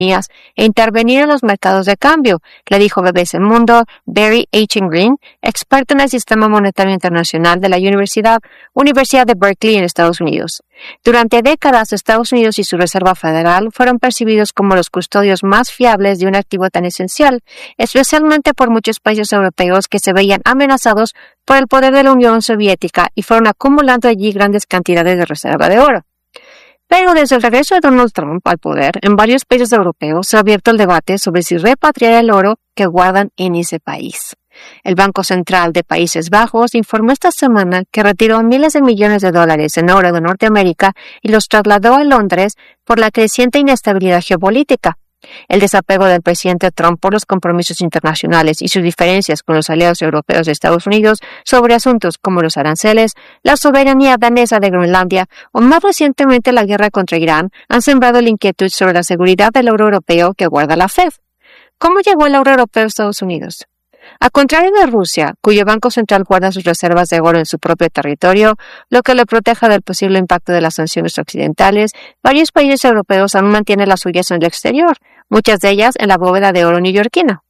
e intervenir en los mercados de cambio, le dijo BBC Mundo Barry Eichengreen, experto en el sistema monetario internacional de la Universidad de Berkeley en Estados Unidos. Durante décadas, Estados Unidos y su Reserva Federal fueron percibidos como los custodios más fiables de un activo tan esencial, especialmente por muchos países europeos que se veían amenazados por el poder de la Unión Soviética y fueron acumulando allí grandes cantidades de reserva de oro. Pero desde el regreso de Donald Trump al poder, en varios países europeos se ha abierto el debate sobre si repatriar el oro que guardan en ese país. El Banco Central de Países Bajos informó esta semana que retiró miles de millones de dólares en oro de Norteamérica y los trasladó a Londres por la creciente inestabilidad geopolítica. El desapego del presidente Trump por los compromisos internacionales y sus diferencias con los aliados europeos de Estados Unidos sobre asuntos como los aranceles, la soberanía danesa de Groenlandia o más recientemente la guerra contra Irán han sembrado la inquietud sobre la seguridad del oro europeo que guarda la Fed. ¿Cómo llegó el oro europeo a Estados Unidos? A contrario de Rusia, cuyo Banco Central guarda sus reservas de oro en su propio territorio, lo que lo protege del posible impacto de las sanciones occidentales, varios países europeos aún mantienen las suyas en el exterior, muchas de ellas en la bóveda de oro neoyorquina.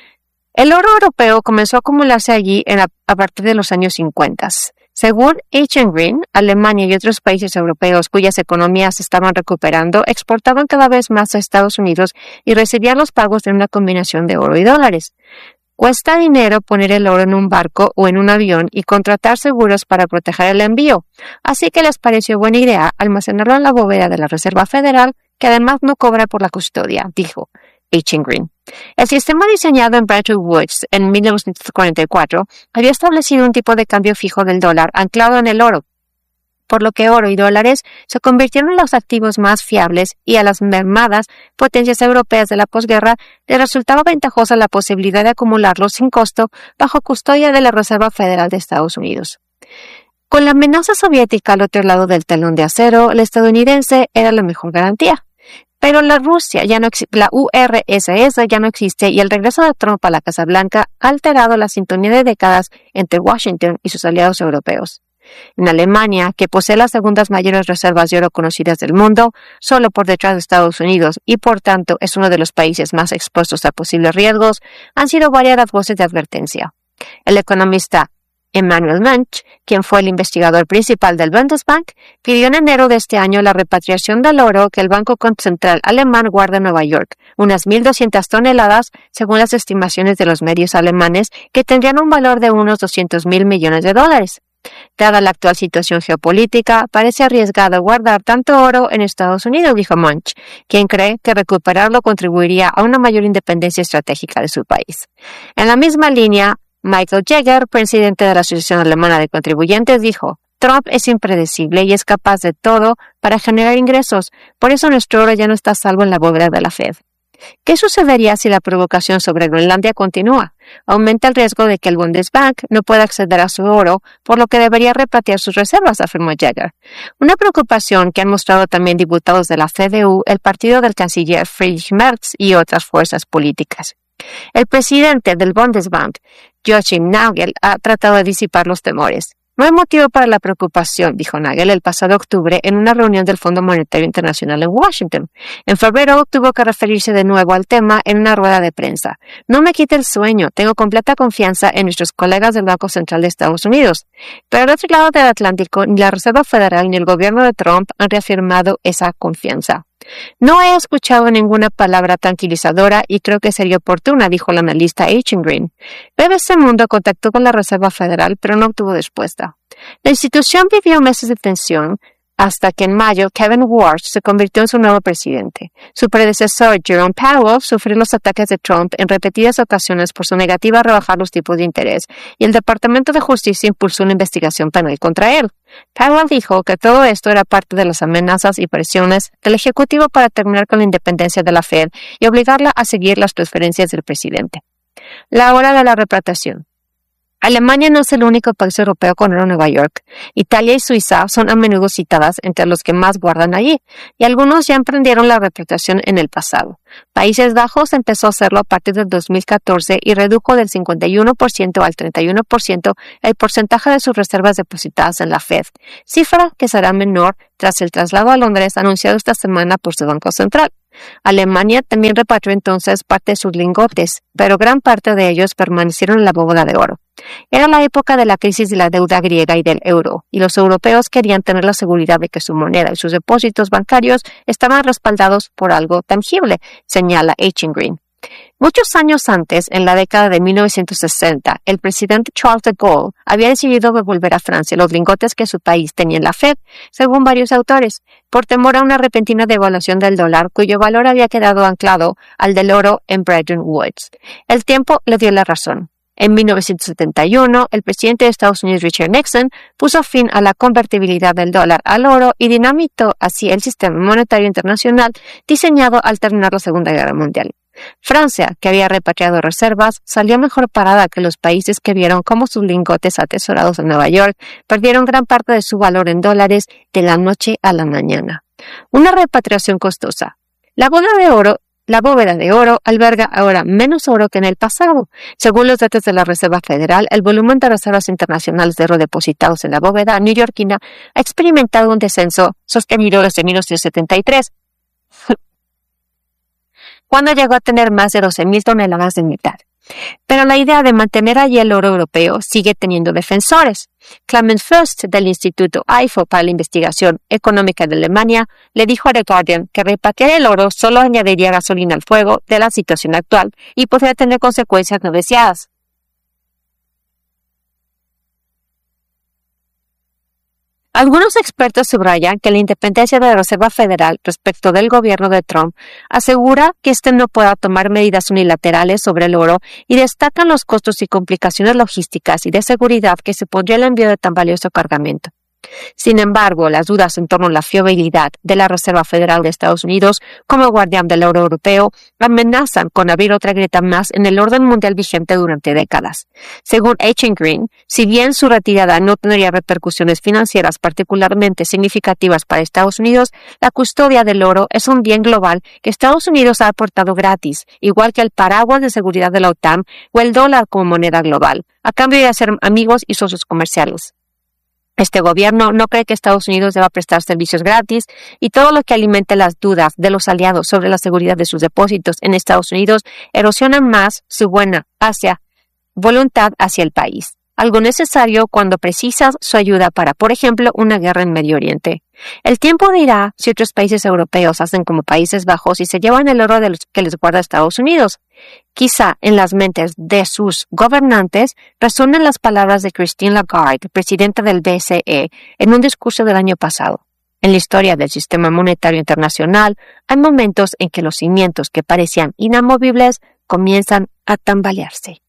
El oro europeo comenzó a acumularse allí a partir de los años 50. Según Eichengreen, Alemania y otros países europeos cuyas economías se estaban recuperando exportaban cada vez más a Estados Unidos y recibían los pagos en una combinación de oro y dólares. Cuesta dinero poner el oro en un barco o en un avión y contratar seguros para proteger el envío, así que les pareció buena idea almacenarlo en la bóveda de la Reserva Federal, que además no cobra por la custodia, dijo Eichengreen. El sistema diseñado en Bretton Woods en 1944 había establecido un tipo de cambio fijo del dólar anclado en el oro, por lo que oro y dólares se convirtieron en los activos más fiables y a las mermadas potencias europeas de la posguerra les resultaba ventajosa la posibilidad de acumularlos sin costo bajo custodia de la Reserva Federal de Estados Unidos. Con la amenaza soviética al otro lado del telón de acero, el estadounidense era la mejor garantía. Pero la URSS ya no existe y el regreso de Trump a la Casa Blanca ha alterado la sintonía de décadas entre Washington y sus aliados europeos. En Alemania, que posee las segundas mayores reservas de oro conocidas del mundo, solo por detrás de Estados Unidos y por tanto es uno de los países más expuestos a posibles riesgos, han sido varias las voces de advertencia. El economista Emanuel Munch, quien fue el investigador principal del Bundesbank, pidió en enero de este año la repatriación del oro que el Banco Central alemán guarda en Nueva York, unas 1.200 toneladas según las estimaciones de los medios alemanes, que tendrían un valor de unos 200.000 millones de dólares. Dada la actual situación geopolítica, parece arriesgado guardar tanto oro en Estados Unidos, dijo Munch, quien cree que recuperarlo contribuiría a una mayor independencia estratégica de su país. En la misma línea, Michael Jäger, presidente de la Asociación Alemana de Contribuyentes, dijo: Trump es impredecible y es capaz de todo para generar ingresos, por eso nuestro oro ya no está a salvo en la bóveda de la Fed. ¿Qué sucedería si la provocación sobre Groenlandia continúa? Aumenta el riesgo de que el Bundesbank no pueda acceder a su oro, por lo que debería repatriar sus reservas, afirmó Jäger. Una preocupación que han mostrado también diputados de la CDU, el partido del canciller Friedrich Merz y otras fuerzas políticas. El presidente del Bundesbank, Joachim Nagel, ha tratado de disipar los temores. No hay motivo para la preocupación, dijo Nagel el pasado octubre en una reunión del Fondo Monetario Internacional en Washington. En febrero tuvo que referirse de nuevo al tema en una rueda de prensa. No me quite el sueño, tengo completa confianza en nuestros colegas del Banco Central de Estados Unidos. Pero al otro lado del Atlántico, ni la Reserva Federal ni el gobierno de Trump han reafirmado esa confianza. No he escuchado ninguna palabra tranquilizadora y creo que sería oportuna, dijo el analista Eichengreen. BBC Mundo contactó con la Reserva Federal, pero no obtuvo respuesta. La institución vivió meses de tensión hasta que en mayo Kevin Warsh se convirtió en su nuevo presidente. Su predecesor, Jerome Powell, sufrió los ataques de Trump en repetidas ocasiones por su negativa a rebajar los tipos de interés, y el Departamento de Justicia impulsó una investigación penal contra él. Powell dijo que todo esto era parte de las amenazas y presiones del Ejecutivo para terminar con la independencia de la Fed y obligarla a seguir las preferencias del presidente. La hora de la repatriación. Alemania no es el único país europeo con oro en Nueva York. Italia y Suiza son a menudo citadas entre los que más guardan allí, y algunos ya emprendieron la repatriación en el pasado. Países Bajos empezó a hacerlo a partir del 2014 y redujo del 51% al 31% el porcentaje de sus reservas depositadas en la Fed, cifra que será menor tras el traslado a Londres anunciado esta semana por su Banco Central. Alemania también repatrió entonces parte de sus lingotes, pero gran parte de ellos permanecieron en la bóveda de oro. Era la época de la crisis de la deuda griega y del euro, y los europeos querían tener la seguridad de que su moneda y sus depósitos bancarios estaban respaldados por algo tangible, señala Eichengreen. Muchos años antes, en la década de 1960, el presidente Charles de Gaulle había decidido devolver a Francia los lingotes que su país tenía en la Fed, según varios autores, por temor a una repentina devaluación del dólar cuyo valor había quedado anclado al del oro en Bretton Woods. El tiempo le dio la razón. En 1971, el presidente de Estados Unidos, Richard Nixon, puso fin a la convertibilidad del dólar al oro y dinamitó así el sistema monetario internacional diseñado al terminar la Segunda Guerra Mundial. Francia, que había repatriado reservas, salió mejor parada que los países que vieron cómo sus lingotes atesorados en Nueva York perdieron gran parte de su valor en dólares de la noche a la mañana. Una repatriación costosa. La bóveda de oro alberga ahora menos oro que en el pasado. Según los datos de la Reserva Federal, el volumen de reservas internacionales de oro depositados en la bóveda neoyorquina ha experimentado un descenso sostenido desde 1973. Cuando llegó a tener más de 12,000 toneladas de metal. Pero la idea de mantener allí el oro europeo sigue teniendo defensores. Clement Fust, del Instituto IFO para la Investigación Económica de Alemania, le dijo a The Guardian que repatriar el oro solo añadiría gasolina al fuego de la situación actual y podría tener consecuencias no deseadas. Algunos expertos subrayan que la independencia de la Reserva Federal respecto del gobierno de Trump asegura que éste no pueda tomar medidas unilaterales sobre el oro y destacan los costos y complicaciones logísticas y de seguridad que supondría el envío de tan valioso cargamento. Sin embargo, las dudas en torno a la fiabilidad de la Reserva Federal de Estados Unidos como guardián del oro europeo amenazan con abrir otra grieta más en el orden mundial vigente durante décadas. Según Eichengreen, si bien su retirada no tendría repercusiones financieras particularmente significativas para Estados Unidos, la custodia del oro es un bien global que Estados Unidos ha aportado gratis, igual que el paraguas de seguridad de la OTAN o el dólar como moneda global, a cambio de ser amigos y socios comerciales. Este gobierno no cree que Estados Unidos deba prestar servicios gratis y todo lo que alimente las dudas de los aliados sobre la seguridad de sus depósitos en Estados Unidos erosiona más su buena voluntad hacia el país. Algo necesario cuando precisas su ayuda para, por ejemplo, una guerra en Medio Oriente. El tiempo dirá si otros países europeos hacen como Países Bajos y se llevan el oro que les guarda Estados Unidos. Quizá en las mentes de sus gobernantes resuenen las palabras de Christine Lagarde, presidenta del BCE, en un discurso del año pasado. En la historia del sistema monetario internacional, hay momentos en que los cimientos que parecían inamovibles comienzan a tambalearse.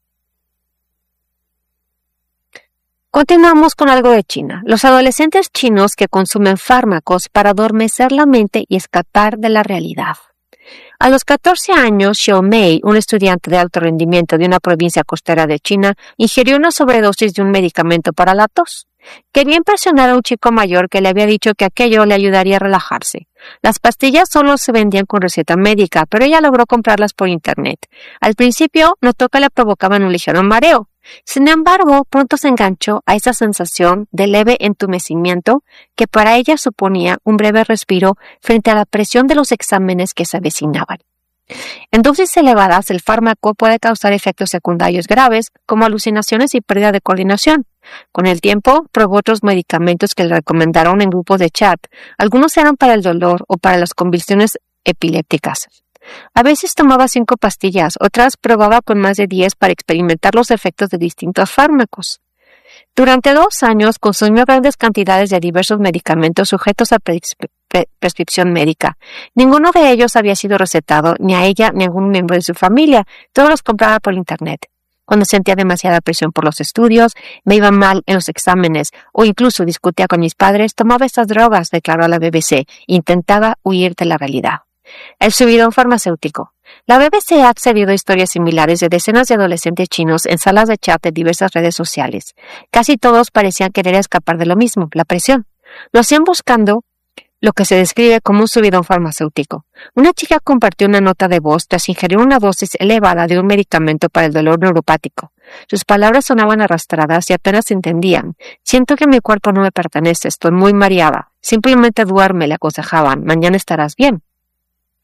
Continuamos con algo de China. Los adolescentes chinos que consumen fármacos para adormecer la mente y escapar de la realidad. A los 14 años, Xiao Mei, un estudiante de alto rendimiento de una provincia costera de China, ingirió una sobredosis de un medicamento para la tos. Quería impresionar a un chico mayor que le había dicho que aquello le ayudaría a relajarse. Las pastillas solo se vendían con receta médica, pero ella logró comprarlas por internet. Al principio notó que le provocaban un ligero mareo. Sin embargo, pronto se enganchó a esa sensación de leve entumecimiento que para ella suponía un breve respiro frente a la presión de los exámenes que se avecinaban. En dosis elevadas, el fármaco puede causar efectos secundarios graves como alucinaciones y pérdida de coordinación. Con el tiempo, probó otros medicamentos que le recomendaron en grupos de chat. Algunos eran para el dolor o para las convulsiones epilépticas. A veces tomaba 5 pastillas, otras probaba con más de 10 para experimentar los efectos de distintos fármacos. Durante 2 años consumió grandes cantidades de diversos medicamentos sujetos a prescripción médica. Ninguno de ellos había sido recetado, ni a ella ni a algún miembro de su familia. Todos los compraba por internet. Cuando sentía demasiada presión por los estudios, me iba mal en los exámenes o incluso discutía con mis padres, tomaba estas drogas, declaró a la BBC. Intentaba huir de la realidad. El subidón farmacéutico. La BBC ha accedido a historias similares de decenas de adolescentes chinos en salas de chat de diversas redes sociales. Casi todos parecían querer escapar de lo mismo, la presión. Lo hacían buscando lo que se describe como un subidón farmacéutico. Una chica compartió una nota de voz tras ingerir una dosis elevada de un medicamento para el dolor neuropático. Sus palabras sonaban arrastradas y apenas se entendían. Siento que mi cuerpo no me pertenece, estoy muy mareada. Simplemente duerme, le aconsejaban. Mañana estarás bien.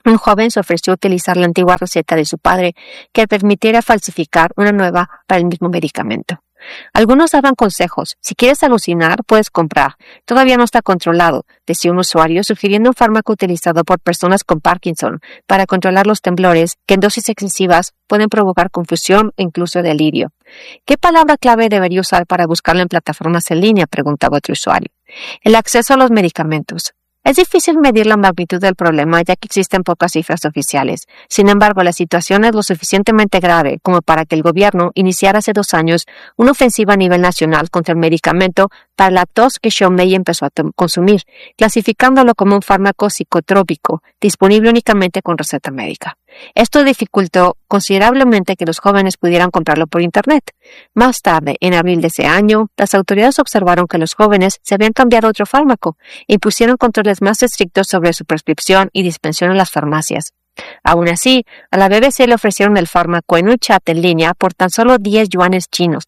Un joven se ofreció a utilizar la antigua receta de su padre que permitiera falsificar una nueva para el mismo medicamento. Algunos daban consejos. Si quieres alucinar, puedes comprar. Todavía no está controlado, decía un usuario, sugiriendo un fármaco utilizado por personas con Parkinson para controlar los temblores que en dosis excesivas pueden provocar confusión e incluso delirio. ¿Qué palabra clave debería usar para buscarlo en plataformas en línea?, preguntaba otro usuario. El acceso a los medicamentos. Es difícil medir la magnitud del problema ya que existen pocas cifras oficiales. Sin embargo, la situación es lo suficientemente grave como para que el gobierno iniciara hace 2 años una ofensiva a nivel nacional contra el medicamento para la tos que Xiaomei empezó a consumir, clasificándolo como un fármaco psicotrópico disponible únicamente con receta médica. Esto dificultó considerablemente que los jóvenes pudieran comprarlo por Internet. Más tarde, en abril de ese año, las autoridades observaron que los jóvenes se habían cambiado a otro fármaco e impusieron controles más estrictos sobre su prescripción y dispensación en las farmacias. Aún así, a la BBC le ofrecieron el fármaco en un chat en línea por tan solo 10 yuanes chinos,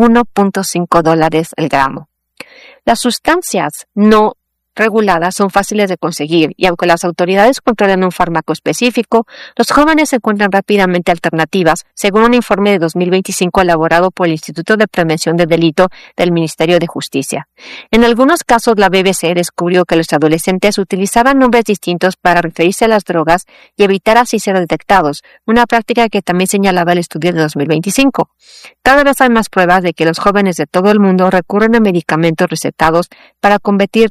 $1.5 el gramo. Las sustancias no reguladas son fáciles de conseguir y aunque las autoridades controlan un fármaco específico, los jóvenes encuentran rápidamente alternativas, según un informe de 2025 elaborado por el Instituto de Prevención de Delito del Ministerio de Justicia. En algunos casos, la BBC descubrió que los adolescentes utilizaban nombres distintos para referirse a las drogas y evitar así ser detectados, una práctica que también señalaba el estudio de 2025. Cada vez hay más pruebas de que los jóvenes de todo el mundo recurren a medicamentos recetados para combatir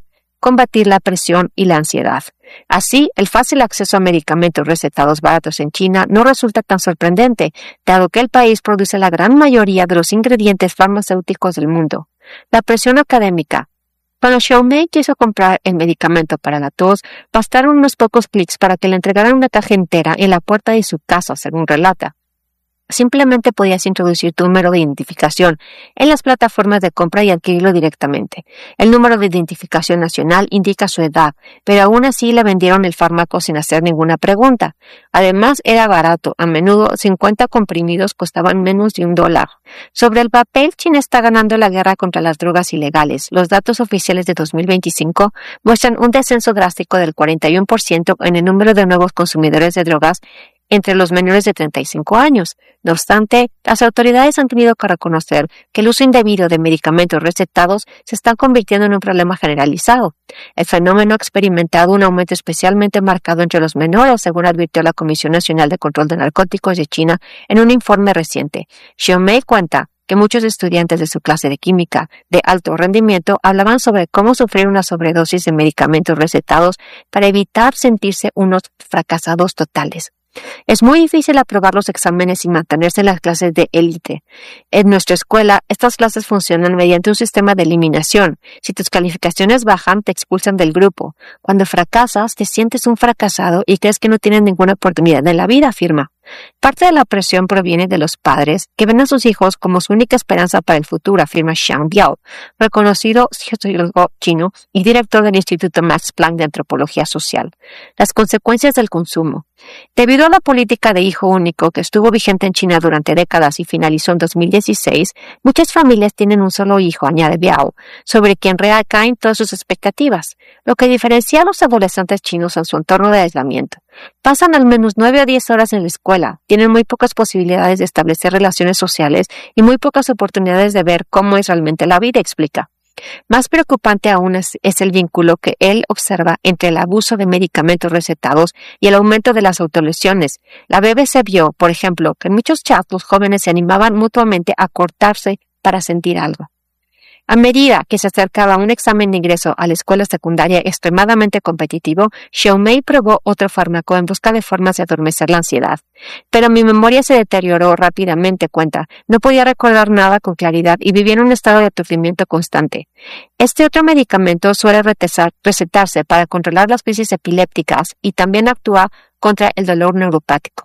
la presión y la ansiedad. Así, el fácil acceso a medicamentos recetados baratos en China no resulta tan sorprendente, dado que el país produce la gran mayoría de los ingredientes farmacéuticos del mundo. La presión académica. Cuando Xiaomei quiso comprar el medicamento para la tos, bastaron unos pocos clics para que le entregaran una caja entera en la puerta de su casa, según relata. Simplemente podías introducir tu número de identificación en las plataformas de compra y adquirirlo directamente. El número de identificación nacional indica su edad, pero aún así le vendieron el fármaco sin hacer ninguna pregunta. Además, era barato. A menudo, 50 comprimidos costaban menos de $1. Sobre el papel, China está ganando la guerra contra las drogas ilegales. Los datos oficiales de 2025 muestran un descenso drástico del 41% en el número de nuevos consumidores de drogas entre los menores de 35 años. No obstante, las autoridades han tenido que reconocer que el uso indebido de medicamentos recetados se está convirtiendo en un problema generalizado. El fenómeno ha experimentado un aumento especialmente marcado entre los menores, según advirtió la Comisión Nacional de Control de Narcóticos de China en un informe reciente. Xiaomei cuenta que muchos estudiantes de su clase de química de alto rendimiento hablaban sobre cómo sufrir una sobredosis de medicamentos recetados para evitar sentirse unos fracasados totales. Es muy difícil aprobar los exámenes y mantenerse en las clases de élite. En nuestra escuela, estas clases funcionan mediante un sistema de eliminación. Si tus calificaciones bajan, te expulsan del grupo. Cuando fracasas, te sientes un fracasado y crees que no tienes ninguna oportunidad en la vida, afirma. Parte de la presión proviene de los padres, que ven a sus hijos como su única esperanza para el futuro, afirma Xiang Biao, reconocido sociólogo chino y director del Instituto Max Planck de Antropología Social. Las consecuencias del consumo. Debido a la política de hijo único que estuvo vigente en China durante décadas y finalizó en 2016, muchas familias tienen un solo hijo, añade Biao, sobre quien recaen todas sus expectativas, lo que diferencia a los adolescentes chinos en su entorno de aislamiento. Pasan al menos 9 a 10 horas en la escuela, tienen muy pocas posibilidades de establecer relaciones sociales y muy pocas oportunidades de ver cómo es realmente la vida, explica. Más preocupante aún es el vínculo que él observa entre el abuso de medicamentos recetados y el aumento de las autolesiones. La BBC vio, por ejemplo, que en muchos chats los jóvenes se animaban mutuamente a cortarse para sentir algo. A medida que se acercaba un examen de ingreso a la escuela secundaria extremadamente competitivo, Xiaomei probó otro fármaco en busca de formas de adormecer la ansiedad. Pero mi memoria se deterioró rápidamente, cuenta. No podía recordar nada con claridad y vivía en un estado de aturdimiento constante. Este otro medicamento suele recetarse para controlar las crisis epilépticas y también actúa contra el dolor neuropático.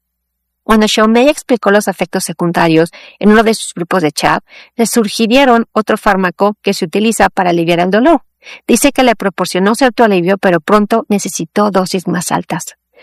Cuando Xiaomei explicó los efectos secundarios en uno de sus grupos de chat, le sugirieron otro fármaco que se utiliza para aliviar el dolor. Dice que le proporcionó cierto alivio, pero pronto necesitó dosis más altas.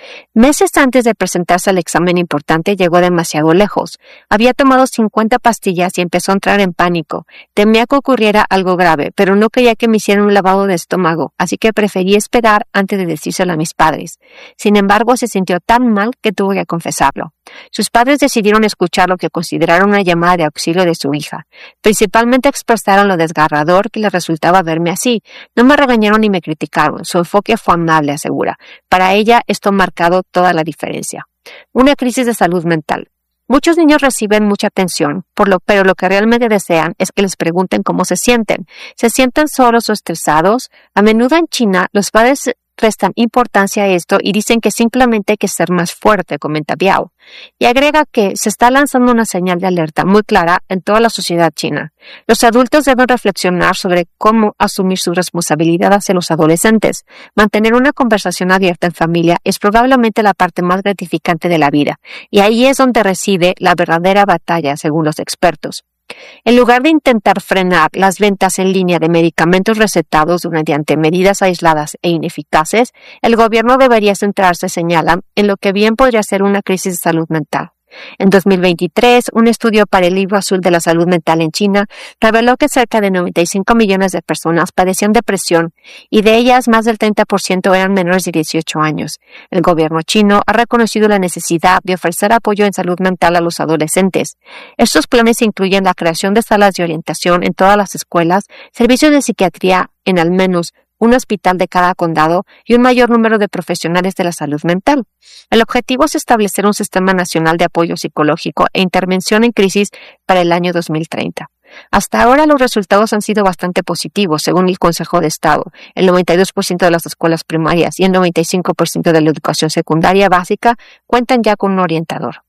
Meses antes de presentarse al examen importante, llegó demasiado lejos. Había tomado 50 pastillas y empezó a entrar en pánico. Temía que ocurriera algo grave, pero no quería que me hicieran un lavado de estómago, así que preferí esperar antes de decírselo a mis padres. Sin embargo, se sintió tan mal que tuvo que confesarlo. Sus padres decidieron escuchar lo que consideraron una llamada de auxilio de su hija. Principalmente expresaron lo desgarrador que les resultaba verme así. No me regañaron ni me criticaron. Su enfoque fue amable, asegura. Para ella, esto ha marcado toda la diferencia. Una crisis de salud mental. Muchos niños reciben mucha atención, pero lo que realmente desean es que les pregunten cómo se sienten. ¿Se sienten solos o estresados? A menudo en China, los padres prestan importancia a esto y dicen que simplemente hay que ser más fuerte, comenta Biao. Y agrega que se está lanzando una señal de alerta muy clara en toda la sociedad china. Los adultos deben reflexionar sobre cómo asumir su responsabilidad hacia los adolescentes. Mantener una conversación abierta en familia es probablemente la parte más gratificante de la vida, y ahí es donde reside la verdadera batalla, según los expertos. En lugar de intentar frenar las ventas en línea de medicamentos recetados mediante medidas aisladas e ineficaces, el gobierno debería centrarse, señalan, en lo que bien podría ser una crisis de salud mental. En 2023, un estudio para el Libro Azul de la Salud Mental en China reveló que cerca de 95 millones de personas padecían depresión y de ellas más del 30% eran menores de 18 años. El gobierno chino ha reconocido la necesidad de ofrecer apoyo en salud mental a los adolescentes. Estos planes incluyen la creación de salas de orientación en todas las escuelas, servicios de psiquiatría en al menos un hospital de cada condado y un mayor número de profesionales de la salud mental. El objetivo es establecer un sistema nacional de apoyo psicológico e intervención en crisis para el año 2030. Hasta ahora los resultados han sido bastante positivos, según el Consejo de Estado. El 92% de las escuelas primarias y el 95% de la educación secundaria básica cuentan ya con un orientador.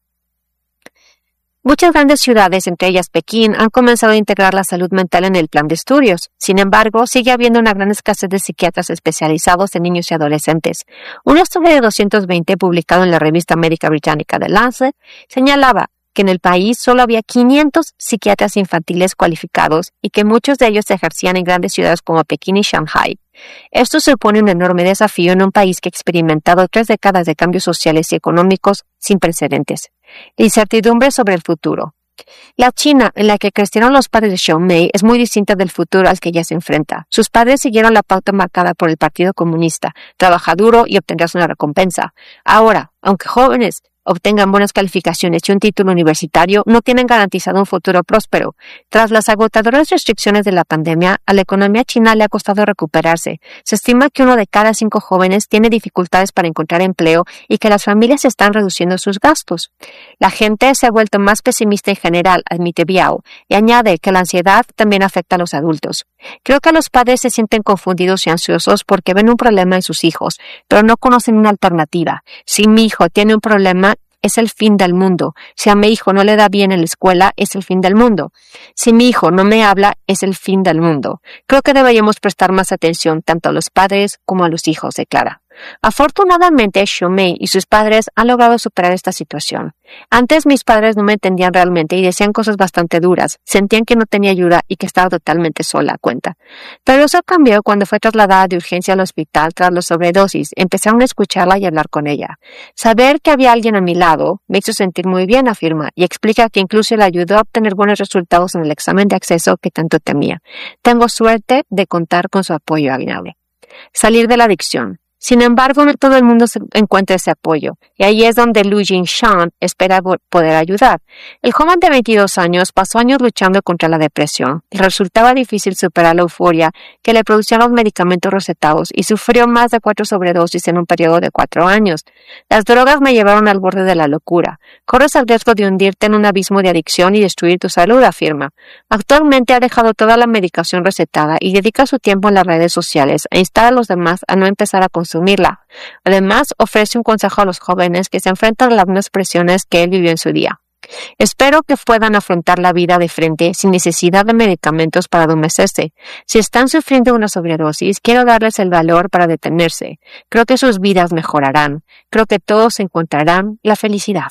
Muchas grandes ciudades, entre ellas Pekín, han comenzado a integrar la salud mental en el plan de estudios. Sin embargo, sigue habiendo una gran escasez de psiquiatras especializados en niños y adolescentes. Un estudio de 220 publicado en la revista médica británica The Lancet señalaba que en el país solo había 500 psiquiatras infantiles cualificados y que muchos de ellos se ejercían en grandes ciudades como Pekín y Shanghai. Esto supone un enorme desafío en un país que ha experimentado 3 décadas de cambios sociales y económicos sin precedentes. La incertidumbre sobre el futuro. La China en la que crecieron los padres de Xiao Mei es muy distinta del futuro al que ella se enfrenta. Sus padres siguieron la pauta marcada por el Partido Comunista. Trabaja duro y obtendrás una recompensa. Ahora, aunque jóvenes obtengan buenas calificaciones y un título universitario, no tienen garantizado un futuro próspero. Tras las agotadoras restricciones de la pandemia, a la economía china le ha costado recuperarse. Se estima que 1 de cada 5 jóvenes tiene dificultades para encontrar empleo y que las familias están reduciendo sus gastos. La gente se ha vuelto más pesimista en general, admite Biao, y añade que la ansiedad también afecta a los adultos. Creo que los padres se sienten confundidos y ansiosos porque ven un problema en sus hijos, pero no conocen una alternativa. Si mi hijo tiene un problema, es el fin del mundo. Si a mi hijo no le da bien en la escuela, es el fin del mundo. Si mi hijo no me habla, es el fin del mundo. Creo que deberíamos prestar más atención tanto a los padres como a los hijos, declara. Afortunadamente, Xiao Mei y sus padres han logrado superar esta situación. Antes mis padres no me entendían realmente y decían cosas bastante duras. Sentían que no tenía ayuda y que estaba totalmente sola, cuenta. Pero eso cambió cuando fue trasladada de urgencia al hospital tras la sobredosis. Empezaron a escucharla y hablar con ella. Saber que había alguien a mi lado me hizo sentir muy bien, afirma, y explica que incluso le ayudó a obtener buenos resultados en el examen de acceso que tanto temía. Tengo suerte de contar con su apoyo, añade. Salir de la adicción. Sin embargo, no todo el mundo encuentra ese apoyo, y ahí es donde Lu Jingshan espera poder ayudar. El joven de 22 años pasó años luchando contra la depresión. Le resultaba difícil superar la euforia que le producían los medicamentos recetados y sufrió más de 4 sobredosis en un periodo de 4 años. Las drogas me llevaron al borde de la locura. Corres el riesgo de hundirte en un abismo de adicción y destruir tu salud, afirma. Actualmente ha dejado toda la medicación recetada y dedica su tiempo en las redes sociales e insta a los demás a no empezar a consumirla. Además, ofrece un consejo a los jóvenes que se enfrentan a las mismas presiones que él vivió en su día. Espero que puedan afrontar la vida de frente sin necesidad de medicamentos para adormecerse. Si están sufriendo una sobredosis, quiero darles el valor para detenerse. Creo que sus vidas mejorarán. Creo que todos encontrarán la felicidad.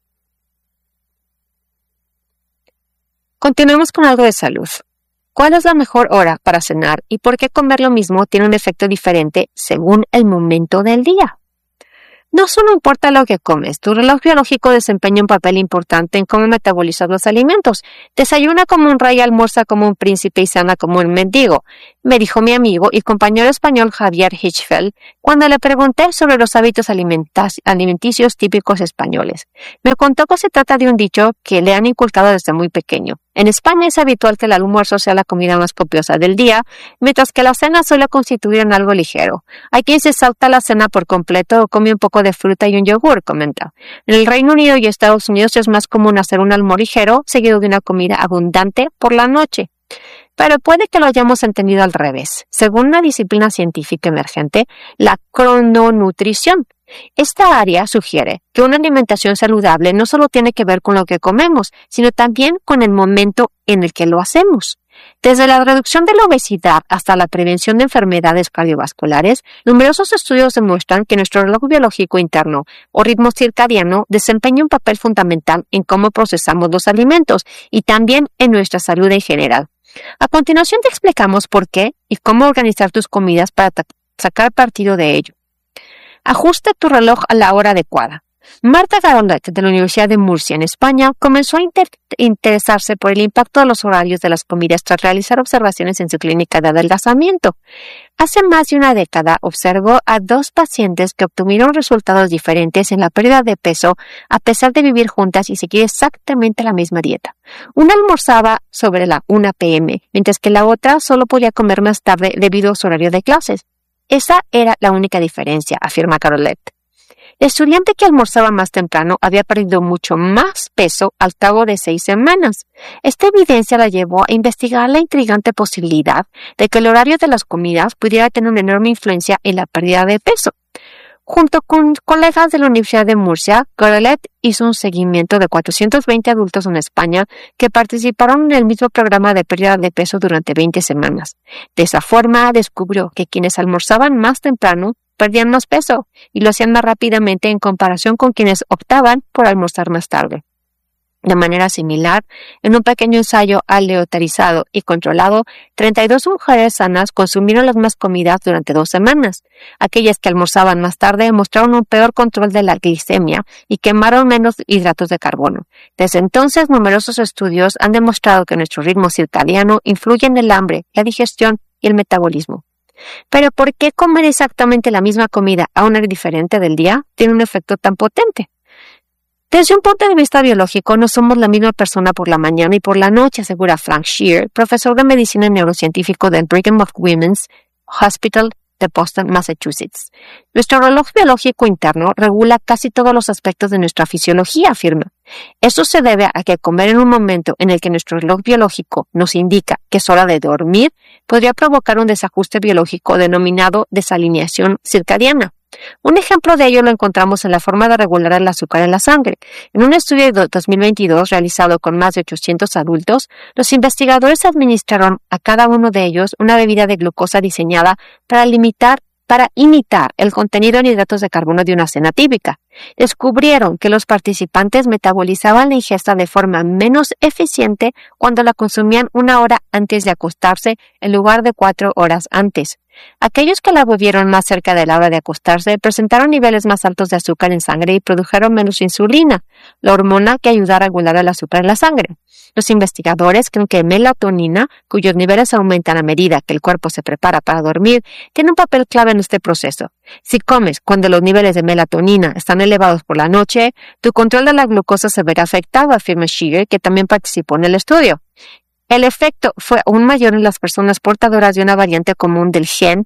Continuemos con algo de salud. ¿Cuál es la mejor hora para cenar y por qué comer lo mismo tiene un efecto diferente según el momento del día? No solo importa lo que comes, tu reloj biológico desempeña un papel importante en cómo metabolizas los alimentos. Desayuna como un rey, almuerza como un príncipe y cena como un mendigo, me dijo mi amigo y compañero español Javier Hirschfeld cuando le pregunté sobre los hábitos alimenticios típicos españoles. Me contó que se trata de un dicho que le han inculcado desde muy pequeño. En España es habitual que el almuerzo sea la comida más copiosa del día, mientras que la cena suele constituir en algo ligero. Hay quien se salta la cena por completo o come un poco de fruta y un yogur, comenta. En el Reino Unido y Estados Unidos es más común hacer un almuerzo ligero seguido de una comida abundante por la noche. Pero puede que lo hayamos entendido al revés. Según una disciplina científica emergente, la crononutrición. Esta área sugiere que una alimentación saludable no solo tiene que ver con lo que comemos, sino también con el momento en el que lo hacemos. Desde la reducción de la obesidad hasta la prevención de enfermedades cardiovasculares, numerosos estudios demuestran que nuestro reloj biológico interno o ritmo circadiano desempeña un papel fundamental en cómo procesamos los alimentos y también en nuestra salud en general. A continuación te explicamos por qué y cómo organizar tus comidas para sacar partido de ello. Ajusta tu reloj a la hora adecuada. Marta Garolet, de la Universidad de Murcia, en España, comenzó a interesarse por el impacto de los horarios de las comidas tras realizar observaciones en su clínica de adelgazamiento. Hace más de una década observó a 2 pacientes que obtuvieron resultados diferentes en la pérdida de peso a pesar de vivir juntas y seguir exactamente la misma dieta. Una almorzaba sobre la 1 p.m., mientras que la otra solo podía comer más tarde debido a su horario de clases. Esa era la única diferencia, afirma Garolet. El estudiante que almorzaba más temprano había perdido mucho más peso al cabo de 6 semanas. Esta evidencia la llevó a investigar la intrigante posibilidad de que el horario de las comidas pudiera tener una enorme influencia en la pérdida de peso. Junto con colegas de la Universidad de Murcia, Garolet hizo un seguimiento de 420 adultos en España que participaron en el mismo programa de pérdida de peso durante 20 semanas. De esa forma, descubrió que quienes almorzaban más temprano perdían más peso y lo hacían más rápidamente en comparación con quienes optaban por almorzar más tarde. De manera similar, en un pequeño ensayo aleatorizado y controlado, 32 mujeres sanas consumieron las mismas comidas durante 2 semanas. Aquellas que almorzaban más tarde mostraron un peor control de la glicemia y quemaron menos hidratos de carbono. Desde entonces, numerosos estudios han demostrado que nuestro ritmo circadiano influye en el hambre, la digestión y el metabolismo. Pero ¿por qué comer exactamente la misma comida a una hora diferente del día tiene un efecto tan potente? Desde un punto de vista biológico, no somos la misma persona por la mañana y por la noche, asegura Frank Shear, profesor de medicina neurocientífico del Brigham of Women's Hospital de Boston, Massachusetts. Nuestro reloj biológico interno regula casi todos los aspectos de nuestra fisiología, afirma. Esto se debe a que comer en un momento en el que nuestro reloj biológico nos indica que es hora de dormir podría provocar un desajuste biológico denominado desalineación circadiana. Un ejemplo de ello lo encontramos en la forma de regular el azúcar en la sangre. En un estudio de 2022 realizado con más de 800 adultos, los investigadores administraron a cada uno de ellos una bebida de glucosa diseñada para imitar el contenido en hidratos de carbono de una cena típica. Descubrieron que los participantes metabolizaban la ingesta de forma menos eficiente cuando la consumían 1 hora antes de acostarse en lugar de 4 horas antes. Aquellos que la bebieron más cerca de la hora de acostarse presentaron niveles más altos de azúcar en sangre y produjeron menos insulina, la hormona que ayuda a regular el azúcar en la sangre. Los investigadores creen que melatonina, cuyos niveles aumentan a medida que el cuerpo se prepara para dormir, tiene un papel clave en este proceso. Si comes cuando los niveles de melatonina están elevados por la noche, tu control de la glucosa se verá afectado, afirma Shear, que también participó en el estudio. El efecto fue aún mayor en las personas portadoras de una variante común del gen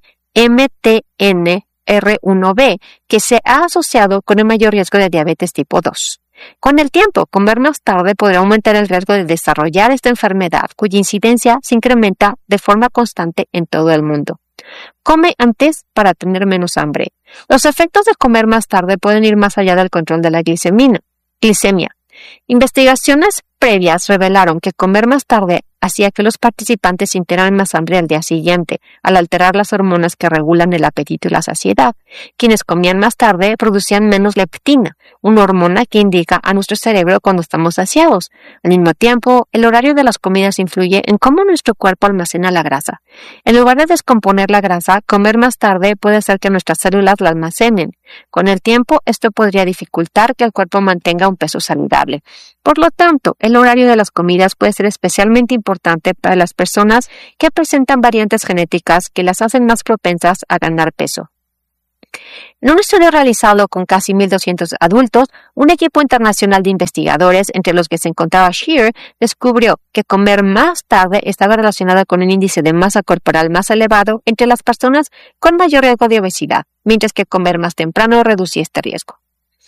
MTNR1B, que se ha asociado con el mayor riesgo de diabetes tipo 2. Con el tiempo, comer más tarde podrá aumentar el riesgo de desarrollar esta enfermedad, cuya incidencia se incrementa de forma constante en todo el mundo. Come antes para tener menos hambre. Los efectos de comer más tarde pueden ir más allá del control de la glicemia. Investigaciones previas revelaron que comer más tarde hacía que los participantes sintieran más hambre al día siguiente, al alterar las hormonas que regulan el apetito y la saciedad. Quienes comían más tarde producían menos leptina, una hormona que indica a nuestro cerebro cuando estamos saciados. Al mismo tiempo, el horario de las comidas influye en cómo nuestro cuerpo almacena la grasa. En lugar de descomponer la grasa, comer más tarde puede hacer que nuestras células la almacenen. Con el tiempo, esto podría dificultar que el cuerpo mantenga un peso saludable. Por lo tanto, el horario de las comidas puede ser especialmente importante para las personas que presentan variantes genéticas que las hacen más propensas a ganar peso. En un estudio realizado con casi 1,200 adultos, un equipo internacional de investigadores, entre los que se encontraba Scheer, descubrió que comer más tarde estaba relacionado con un índice de masa corporal más elevado entre las personas con mayor riesgo de obesidad, mientras que comer más temprano reducía este riesgo.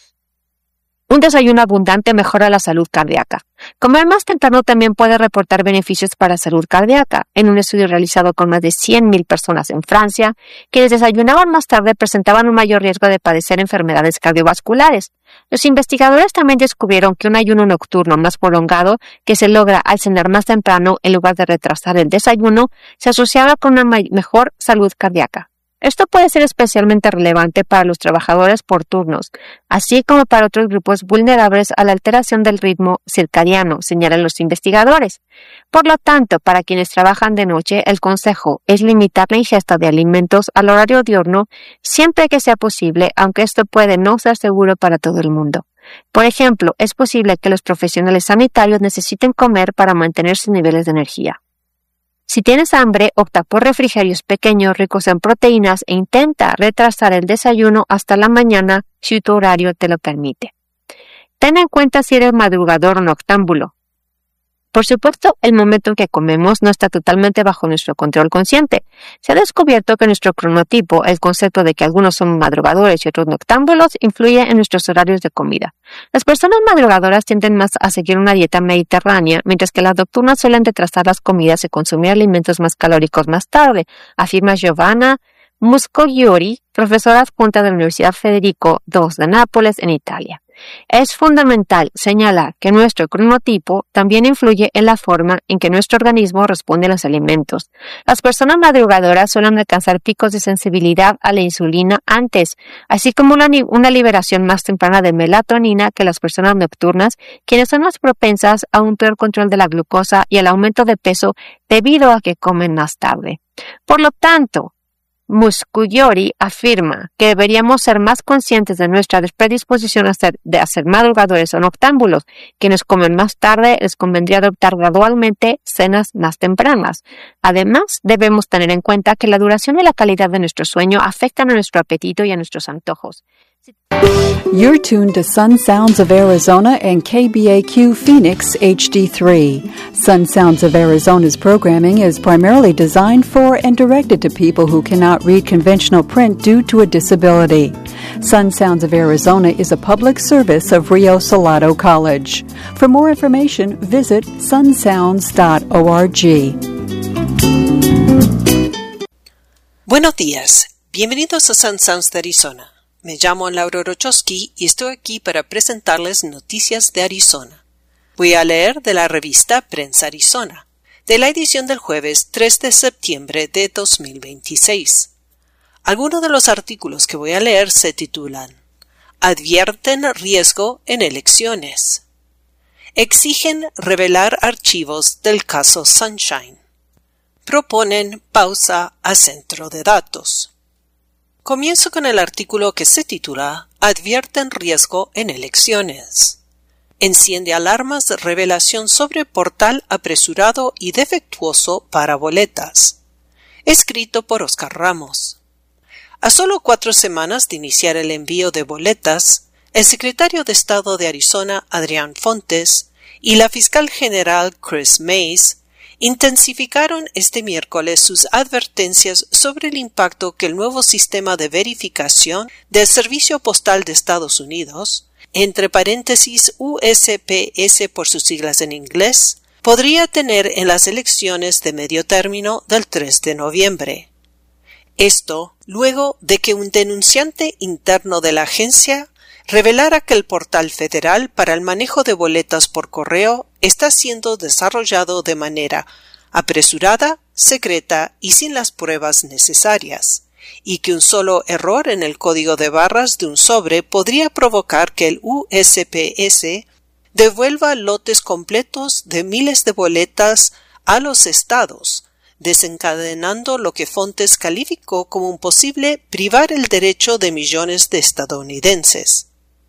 Un desayuno abundante mejora la salud cardíaca. Comer más temprano también puede reportar beneficios para la salud cardíaca. En un estudio realizado con más de 100,000 personas en Francia, quienes desayunaban más tarde presentaban un mayor riesgo de padecer enfermedades cardiovasculares. Los investigadores también descubrieron que un ayuno nocturno más prolongado, que se logra al cenar más temprano en lugar de retrasar el desayuno, se asociaba con una mejor salud cardíaca. Esto puede ser especialmente relevante para los trabajadores por turnos, así como para otros grupos vulnerables a la alteración del ritmo circadiano, señalan los investigadores. Por lo tanto, para quienes trabajan de noche, el consejo es limitar la ingesta de alimentos al horario diurno siempre que sea posible, aunque esto puede no ser seguro para todo el mundo. Por ejemplo, es posible que los profesionales sanitarios necesiten comer para mantener sus niveles de energía. Si tienes hambre, opta por refrigerios pequeños ricos en proteínas e intenta retrasar el desayuno hasta la mañana si tu horario te lo permite. Ten en cuenta si eres madrugador o noctámbulo. Por supuesto, el momento en que comemos no está totalmente bajo nuestro control consciente. Se ha descubierto que nuestro cronotipo, el concepto de que algunos son madrugadores y otros noctámbulos, influye en nuestros horarios de comida. Las personas madrugadoras tienden más a seguir una dieta mediterránea, mientras que las nocturnas suelen retrasar las comidas y consumir alimentos más calóricos más tarde, afirma Giovanna Muscogliori, profesora adjunta de la Universidad Federico II de Nápoles, en Italia. Es fundamental señalar que nuestro cronotipo también influye en la forma en que nuestro organismo responde a los alimentos. Las personas madrugadoras suelen alcanzar picos de sensibilidad a la insulina antes, así como una liberación más temprana de melatonina que las personas nocturnas, quienes son más propensas a un peor control de la glucosa y al aumento de peso debido a que comen más tarde. Por lo tanto, Muscogliori afirma que deberíamos ser más conscientes de nuestra predisposición a ser madrugadores o noctámbulos. Quienes comen más tarde les convendría adoptar gradualmente cenas más tempranas. Además, debemos tener en cuenta que la duración y la calidad de nuestro sueño afectan a nuestro apetito y a nuestros antojos. You're tuned to Sun Sounds of Arizona and KBAQ Phoenix HD3. Sun Sounds of Arizona's programming is primarily designed for and directed to people who cannot read conventional print due to a disability. Sun Sounds of Arizona is a public service of Rio Salado College. For more information, visit sunsounds.org. Buenos días. Bienvenidos a Sun Sounds de Arizona. Me llamo Laura Rochowski y estoy aquí para presentarles noticias de Arizona. Voy a leer de la revista Prensa Arizona, de la edición del jueves 3 de septiembre de 2026. Algunos de los artículos que voy a leer se titulan Advierten riesgo en elecciones. Exigen revelar archivos del caso Sunshine. Proponen pausa a centro de datos. Comienzo con el artículo que se titula Advierten riesgo en elecciones. Enciende alarmas de revelación sobre portal apresurado y defectuoso para boletas. Escrito por Oscar Ramos. A solo 4 semanas de iniciar el envío de boletas, el secretario de Estado de Arizona, Adrián Fontes, y la fiscal general, Chris Mays, intensificaron este miércoles sus advertencias sobre el impacto que el nuevo sistema de verificación del Servicio Postal de Estados Unidos, entre paréntesis USPS por sus siglas en inglés, podría tener en las elecciones de medio término del 3 de noviembre. Esto luego de que un denunciante interno de la agencia revelara que el portal federal para el manejo de boletas por correo está siendo desarrollado de manera apresurada, secreta y sin las pruebas necesarias, y que un solo error en el código de barras de un sobre podría provocar que el USPS devuelva lotes completos de miles de boletas a los estados, desencadenando lo que Fontes calificó como un posible privar el derecho de millones de estadounidenses.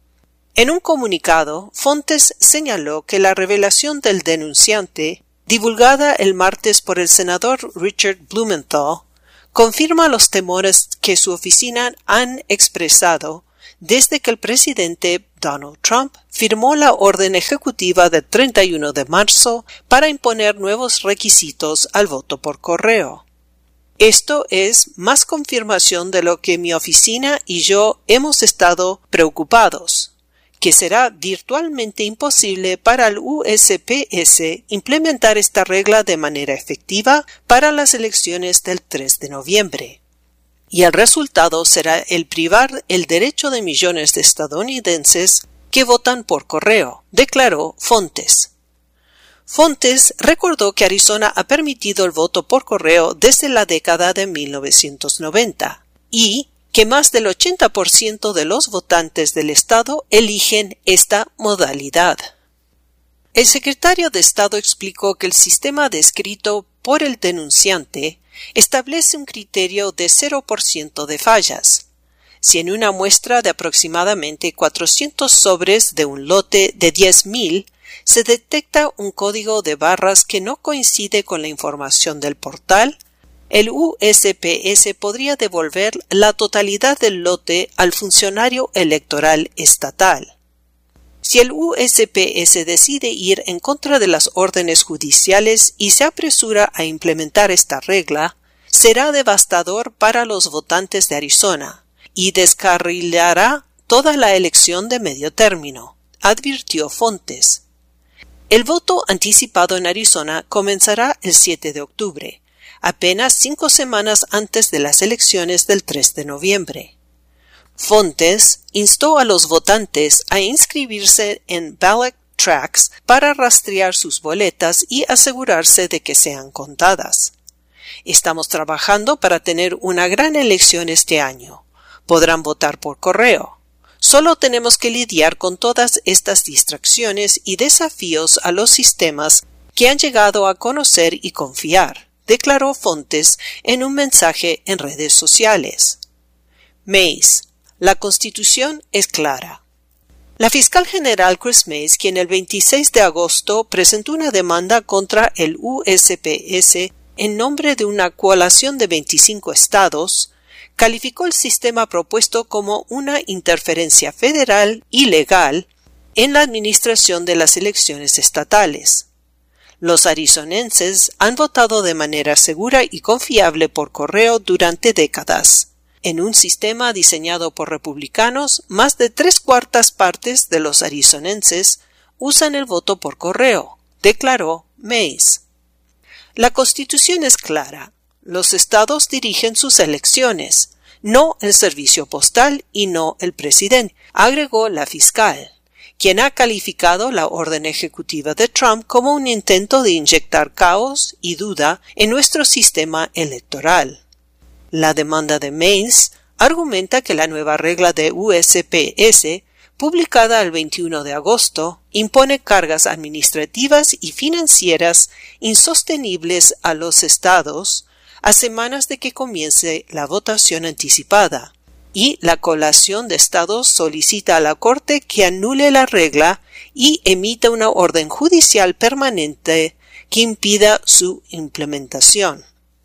En un comunicado, Fontes señaló que la revelación del denunciante, divulgada el martes por el senador Richard Blumenthal, confirma los temores que su oficina han expresado desde que el presidente Donald Trump firmó la orden ejecutiva del 31 de marzo para imponer nuevos requisitos al voto por correo. Esto es más confirmación de lo que mi oficina y yo hemos estado preocupados, que será virtualmente imposible para el USPS implementar esta regla de manera efectiva para las elecciones del 3 de noviembre. Y el resultado será el privar el derecho de millones de estadounidenses que votan por correo, declaró Fontes. Fontes recordó que Arizona ha permitido el voto por correo desde la década de 1990 y que más del 80% de los votantes del estado eligen esta modalidad. El secretario de Estado explicó que el sistema descrito por el denunciante establece un criterio de 0% de fallas. Si en una muestra de aproximadamente 400 sobres de un lote de 10,000 se detecta un código de barras que no coincide con la información del portal, el USPS podría devolver la totalidad del lote al funcionario electoral estatal. Si el USPS decide ir en contra de las órdenes judiciales y se apresura a implementar esta regla, será devastador para los votantes de Arizona y descarrilará toda la elección de medio término, advirtió Fontes. El voto anticipado en Arizona comenzará el 7 de octubre, apenas 5 semanas antes de las elecciones del 3 de noviembre. Fontes instó a los votantes a inscribirse en Ballot Tracks para rastrear sus boletas y asegurarse de que sean contadas. Estamos trabajando para tener una gran elección este año. Podrán votar por correo. Solo tenemos que lidiar con todas estas distracciones y desafíos a los sistemas que han llegado a conocer y confiar, declaró Fontes en un mensaje en redes sociales. Mays. La Constitución es clara. La fiscal general Chris Mays, quien el 26 de agosto presentó una demanda contra el USPS en nombre de una coalición de 25 estados, calificó el sistema propuesto como una interferencia federal ilegal en la administración de las elecciones estatales. Los arizonenses han votado de manera segura y confiable por correo durante décadas. En un sistema diseñado por republicanos, más de 3/4 partes de los arizonenses usan el voto por correo, declaró Mays. La Constitución es clara. Los estados dirigen sus elecciones, no el servicio postal y no el presidente, agregó la fiscal, quien ha calificado la orden ejecutiva de Trump como un intento de inyectar caos y duda en nuestro sistema electoral. La demanda de Mays argumenta que la nueva regla de USPS, publicada el 21 de agosto, impone cargas administrativas y financieras insostenibles a los estados a semanas de que comience la votación anticipada, y la coalición de estados solicita a la Corte que anule la regla y emita una orden judicial permanente que impida su implementación.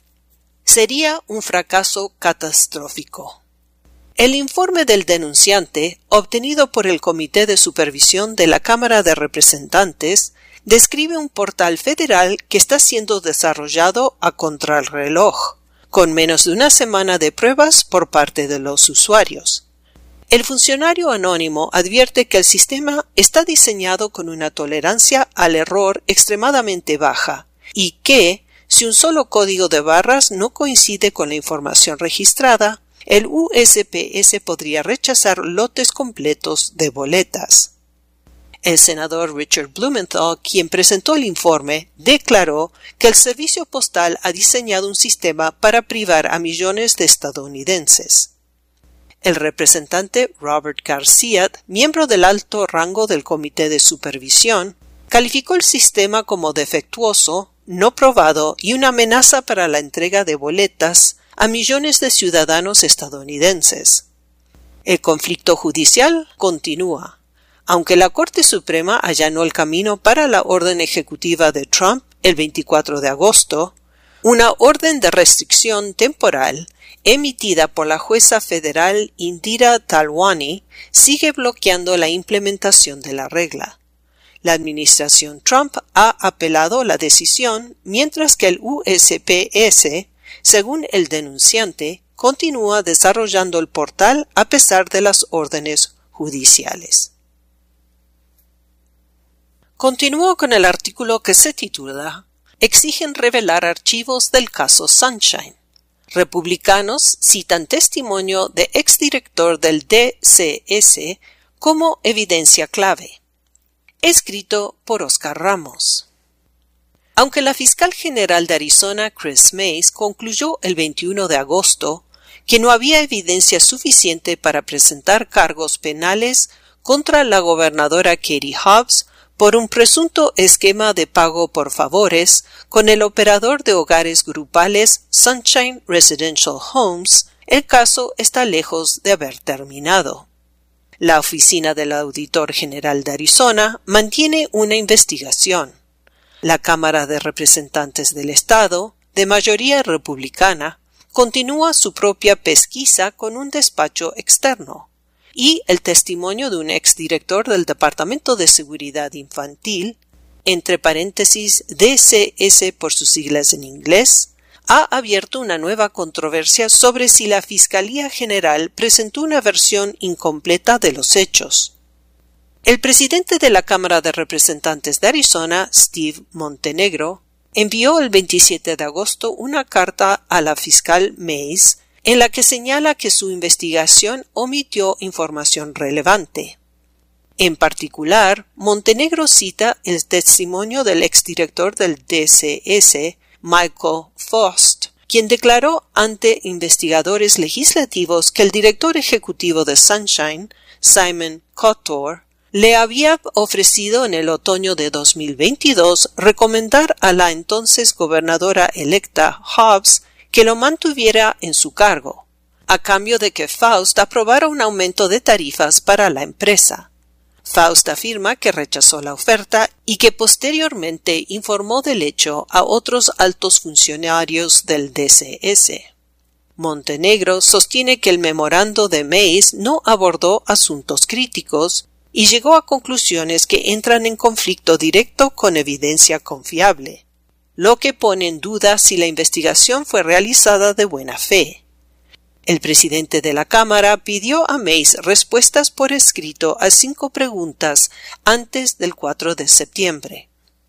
Sería un fracaso catastrófico. El informe del denunciante, obtenido por el Comité de Supervisión de la Cámara de Representantes, describe un portal federal que está siendo desarrollado a contrarreloj, con menos de una semana de pruebas por parte de los usuarios. El funcionario anónimo advierte que el sistema está diseñado con una tolerancia al error extremadamente baja y que, si un solo código de barras no coincide con la información registrada, el USPS podría rechazar lotes completos de boletas. El senador Richard Blumenthal, quien presentó el informe, declaró que el servicio postal ha diseñado un sistema para privar a millones de estadounidenses. El representante Robert Garcia, miembro del alto rango del Comité de Supervisión, calificó el sistema como defectuoso no probado y una amenaza para la entrega de boletas a millones de ciudadanos estadounidenses. El conflicto judicial continúa. Aunque la Corte Suprema allanó el camino para la orden ejecutiva de Trump el 24 de agosto, una orden de restricción temporal emitida por la jueza federal Indira Talwani sigue bloqueando la implementación de la regla. La administración Trump ha apelado la decisión, mientras que el USPS, según el denunciante, continúa desarrollando el portal a pesar de las órdenes judiciales. Continúo con el artículo que se titula «Exigen revelar archivos del caso Sunshine». Republicanos citan testimonio de exdirector del DCS como evidencia clave. Escrito por Oscar Ramos. Aunque la fiscal general de Arizona, Chris Mays, concluyó el 21 de agosto que no había evidencia suficiente para presentar cargos penales contra la gobernadora Katie Hobbs por un presunto esquema de pago por favores con el operador de hogares grupales Sunshine Residential Homes, el caso está lejos de haber terminado. La Oficina del Auditor General de Arizona mantiene una investigación. La Cámara de Representantes del Estado, de mayoría republicana, continúa su propia pesquisa con un despacho externo, y el testimonio de un exdirector del Departamento de Seguridad Infantil, entre paréntesis DCS por sus siglas en inglés, ha abierto una nueva controversia sobre si la Fiscalía General presentó una versión incompleta de los hechos. El presidente de la Cámara de Representantes de Arizona, Steve Montenegro, envió el 27 de agosto una carta a la fiscal Mays en la que señala que su investigación omitió información relevante. En particular, Montenegro cita el testimonio del exdirector del DCS, Michael Faust, quien declaró ante investigadores legislativos que el director ejecutivo de Sunshine, Simon Cotor, le había ofrecido en el otoño de 2022 recomendar a la entonces gobernadora electa Hobbs que lo mantuviera en su cargo, a cambio de que Faust aprobara un aumento de tarifas para la empresa. Faust afirma que rechazó la oferta y que posteriormente informó del hecho a otros altos funcionarios del DCS. Montenegro sostiene que el memorando de Mays no abordó asuntos críticos y llegó a conclusiones que entran en conflicto directo con evidencia confiable, lo que pone en duda si la investigación fue realizada de buena fe. El presidente de la Cámara pidió a Mays respuestas por escrito a 5 preguntas antes del 4 de septiembre.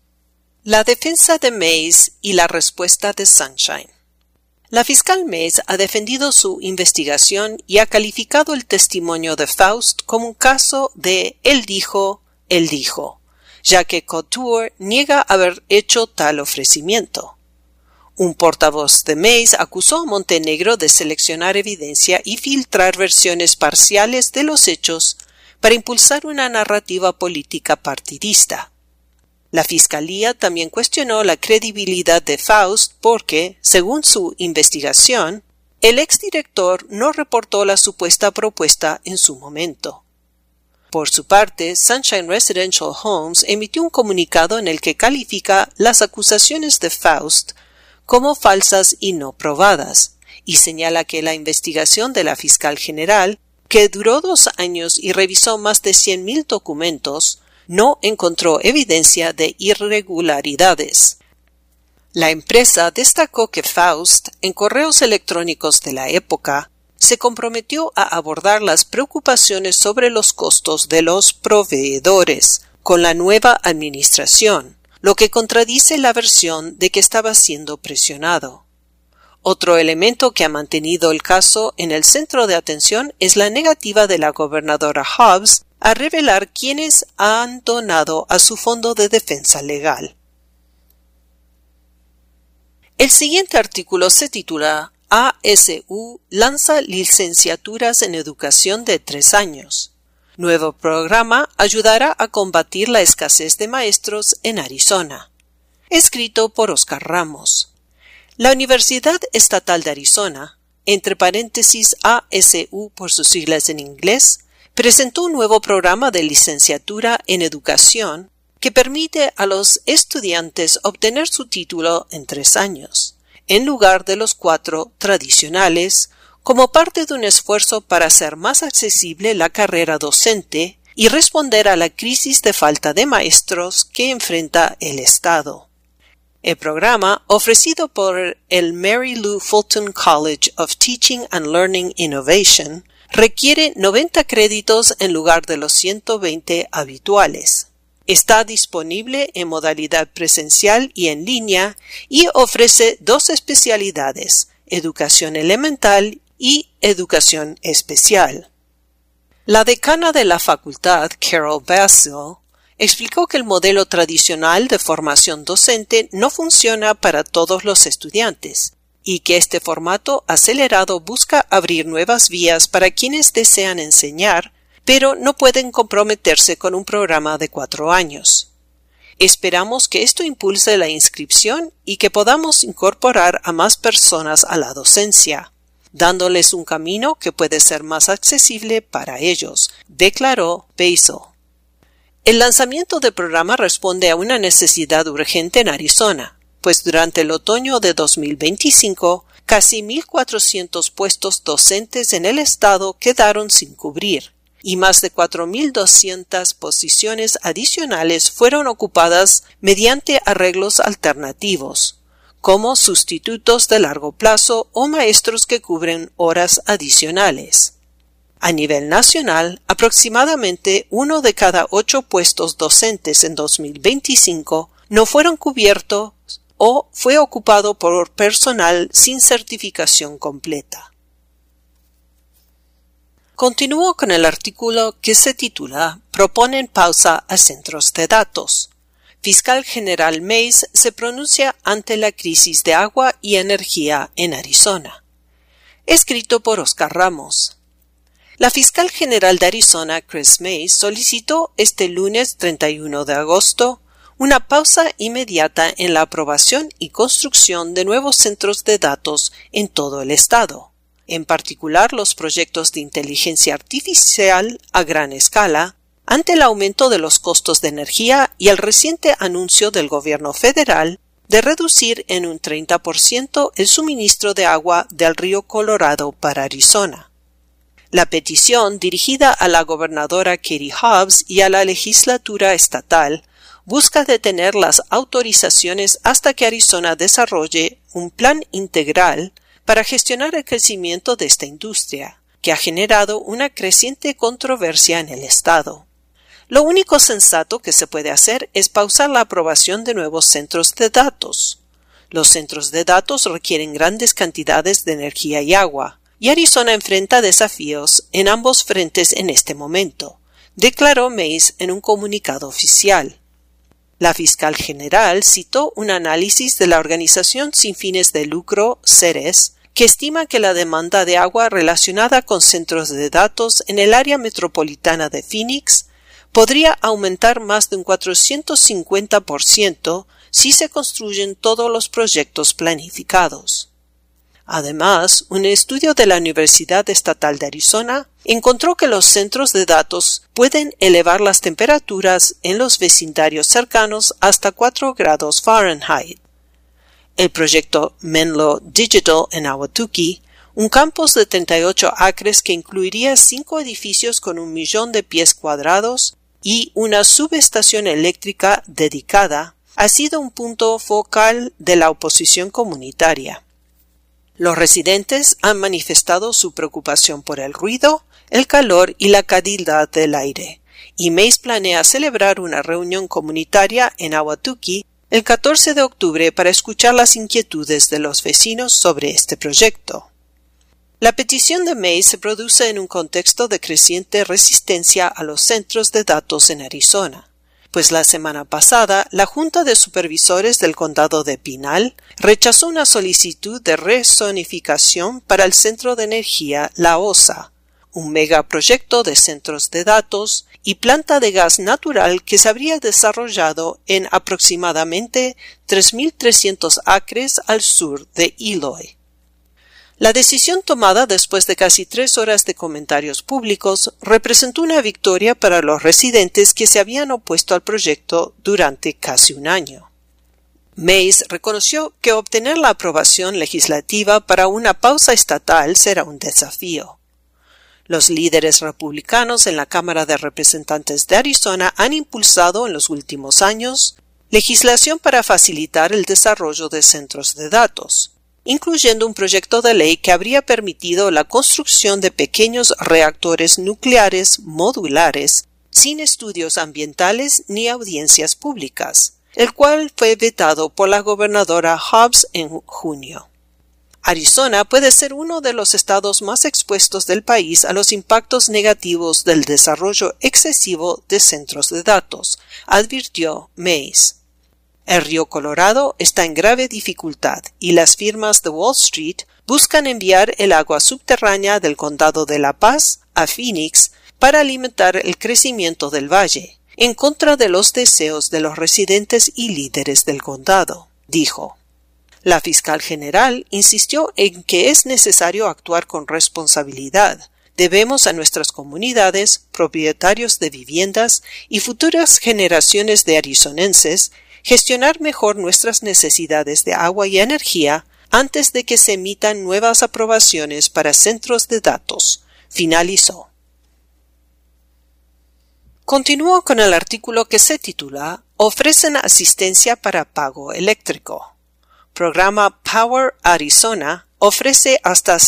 La defensa de Mays y la respuesta de Sunshine. La fiscal Mays ha defendido su investigación y ha calificado el testimonio de Faust como un caso de él dijo, ya que Couture niega haber hecho tal ofrecimiento. Un portavoz de Mays acusó a Montenegro de seleccionar evidencia y filtrar versiones parciales de los hechos para impulsar una narrativa política partidista. La Fiscalía también cuestionó la credibilidad de Faust porque, según su investigación, el exdirector no reportó la supuesta propuesta en su momento. Por su parte, Sunshine Residential Homes emitió un comunicado en el que califica las acusaciones de Faust como falsas y no probadas, y señala que la investigación de la fiscal general, que duró 2 años y revisó más de 100,000 documentos, no encontró evidencia de irregularidades. La empresa destacó que Faust, en correos electrónicos de la época, se comprometió a abordar las preocupaciones sobre los costos de los proveedores con la nueva administración, lo que contradice la versión de que estaba siendo presionado. Otro elemento que ha mantenido el caso en el centro de atención es la negativa de la gobernadora Hobbs a revelar quiénes han donado a su fondo de defensa legal. El siguiente artículo se titula ASU lanza licenciaturas en educación de 3 años. Nuevo programa ayudará a combatir la escasez de maestros en Arizona. escrito por Oscar Ramos. La Universidad Estatal de Arizona, entre paréntesis ASU por sus siglas en inglés, presentó un nuevo programa de licenciatura en educación que permite a los estudiantes obtener su título en 3 años, en lugar de los 4 tradicionales, como parte de un esfuerzo para hacer más accesible la carrera docente y responder a la crisis de falta de maestros que enfrenta el Estado. El programa, ofrecido por el Mary Lou Fulton College of Teaching and Learning Innovation, requiere 90 créditos en lugar de los 120 habituales. Está disponible en modalidad presencial y en línea y ofrece 2 especialidades, educación elemental y educación especial. La decana de la facultad, Carol Basil, explicó que el modelo tradicional de formación docente no funciona para todos los estudiantes y que este formato acelerado busca abrir nuevas vías para quienes desean enseñar, pero no pueden comprometerse con un programa de 4 años. Esperamos que esto impulse la inscripción y que podamos incorporar a más personas a la docencia, dándoles un camino que puede ser más accesible para ellos, declaró Basil. El lanzamiento del programa responde a una necesidad urgente en Arizona, pues durante el otoño de 2025, casi 1,400 puestos docentes en el estado quedaron sin cubrir, y más de 4,200 posiciones adicionales fueron ocupadas mediante arreglos alternativos, como sustitutos de largo plazo o maestros que cubren horas adicionales. A nivel nacional, aproximadamente 1 de cada 8 puestos docentes en 2025 no fueron cubiertos o fue ocupado por personal sin certificación completa. Continúo con el artículo que se titula «Proponen pausa a centros de datos». Fiscal General Mays se pronuncia ante la crisis de agua y energía en Arizona. Escrito por Oscar Ramos. La fiscal general de Arizona, Chris Mays, solicitó este lunes 31 de agosto una pausa inmediata en la aprobación y construcción de nuevos centros de datos en todo el estado, en particular los proyectos de inteligencia artificial a gran escala, ante el aumento de los costos de energía y el reciente anuncio del gobierno federal de reducir en un 30% el suministro de agua del río Colorado para Arizona. La petición, dirigida a la gobernadora Katie Hobbs y a la legislatura estatal, busca detener las autorizaciones hasta que Arizona desarrolle un plan integral para gestionar el crecimiento de esta industria, que ha generado una creciente controversia en el estado. Lo único sensato que se puede hacer es pausar la aprobación de nuevos centros de datos. Los centros de datos requieren grandes cantidades de energía y agua, y Arizona enfrenta desafíos en ambos frentes en este momento, declaró Mays en un comunicado oficial. La fiscal general citó un análisis de la organización sin fines de lucro Ceres, que estima que la demanda de agua relacionada con centros de datos en el área metropolitana de Phoenix podría aumentar más de un 450% si se construyen todos los proyectos planificados. Además, un estudio de la Universidad Estatal de Arizona encontró que los centros de datos pueden elevar las temperaturas en los vecindarios cercanos hasta 4 grados Fahrenheit. El proyecto Menlo Digital en Ahwatukee, un campus de 38 acres que incluiría 5 edificios con 1 millón de pies cuadrados y una subestación eléctrica dedicada, ha sido un punto focal de la oposición comunitaria. Los residentes han manifestado su preocupación por el ruido, el calor y la calidad del aire, y Mays planea celebrar una reunión comunitaria en Ahwatukee el 14 de octubre para escuchar las inquietudes de los vecinos sobre este proyecto. La petición de Mays se produce en un contexto de creciente resistencia a los centros de datos en Arizona, pues la semana pasada la Junta de Supervisores del Condado de Pinal rechazó una solicitud de rezonificación para el Centro de Energía La Osa, un megaproyecto de centros de datos y planta de gas natural que se habría desarrollado en aproximadamente 3.300 acres al sur de Eloy. La decisión tomada después de casi 3 horas de comentarios públicos representó una victoria para los residentes que se habían opuesto al proyecto durante casi un año. Mays reconoció que obtener la aprobación legislativa para una pausa estatal será un desafío. Los líderes republicanos en la Cámara de Representantes de Arizona han impulsado en los últimos años legislación para facilitar el desarrollo de centros de datos, incluyendo un proyecto de ley que habría permitido la construcción de pequeños reactores nucleares modulares sin estudios ambientales ni audiencias públicas, el cual fue vetado por la gobernadora Hobbs en junio. Arizona puede ser uno de los estados más expuestos del país a los impactos negativos del desarrollo excesivo de centros de datos, advirtió Mays. El río Colorado está en grave dificultad y las firmas de Wall Street buscan enviar el agua subterránea del condado de La Paz a Phoenix para alimentar el crecimiento del valle, en contra de los deseos de los residentes y líderes del condado, dijo. La fiscal general insistió en que es necesario actuar con responsabilidad. Debemos a nuestras comunidades, propietarios de viviendas y futuras generaciones de arizonenses gestionar mejor nuestras necesidades de agua y energía antes de que se emitan nuevas aprobaciones para centros de datos, finalizó. Continuó con el artículo que se titula Ofrecen asistencia para pago eléctrico. Programa Power Arizona ofrece hasta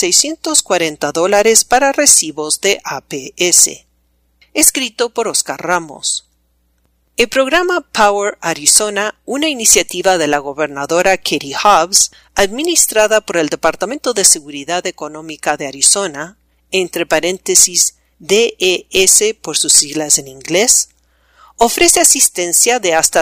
$640 para recibos de APS. Escrito por Oscar Ramos. El programa Power Arizona, una iniciativa de la gobernadora Katie Hobbs, administrada por el Departamento de Seguridad Económica de Arizona, entre paréntesis DES por sus siglas en inglés, ofrece asistencia de hasta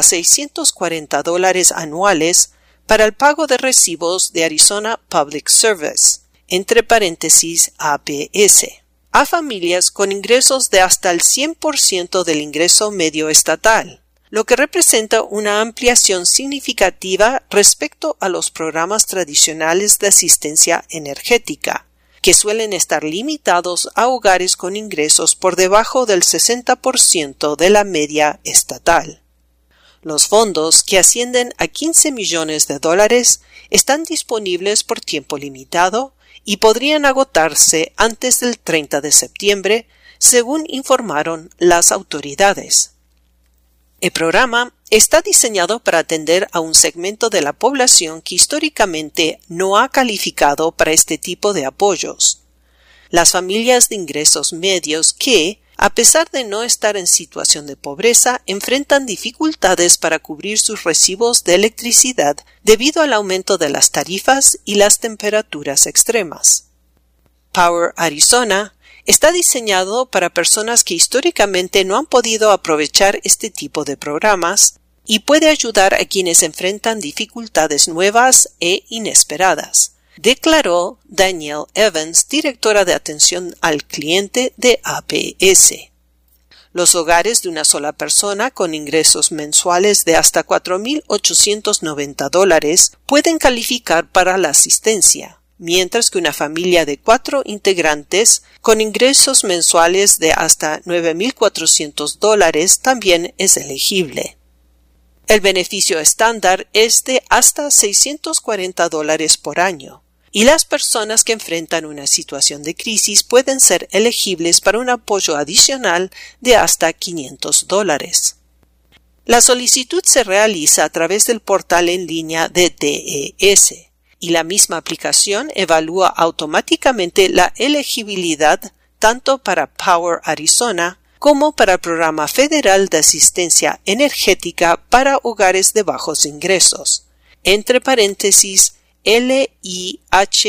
$640 anuales para el pago de recibos de Arizona Public Service, entre paréntesis APS, a familias con ingresos de hasta el 100% del ingreso medio estatal, lo que representa una ampliación significativa respecto a los programas tradicionales de asistencia energética, que suelen estar limitados a hogares con ingresos por debajo del 60% de la media estatal. Los fondos, que ascienden a $15 millones, están disponibles por tiempo limitado y podrían agotarse antes del 30 de septiembre, según informaron las autoridades. El programa está diseñado para atender a un segmento de la población que históricamente no ha calificado para este tipo de apoyos. Las familias de ingresos medios que, a pesar de no estar en situación de pobreza, enfrentan dificultades para cubrir sus recibos de electricidad debido al aumento de las tarifas y las temperaturas extremas. Power Arizona está diseñado para personas que históricamente no han podido aprovechar este tipo de programas y puede ayudar a quienes enfrentan dificultades nuevas e inesperadas, declaró Danielle Evans, directora de atención al cliente de APS. Los hogares de una sola persona con ingresos mensuales de hasta $4,890 pueden calificar para la asistencia, mientras que una familia de 4 integrantes con ingresos mensuales de hasta $9,400 también es elegible. El beneficio estándar es de hasta $640 por año, y las personas que enfrentan una situación de crisis pueden ser elegibles para un apoyo adicional de hasta $500. La solicitud se realiza a través del portal en línea de DES, y la misma aplicación evalúa automáticamente la elegibilidad tanto para Power Arizona como para el Programa Federal de Asistencia Energética para Hogares de Bajos Ingresos, entre paréntesis LIHIAP.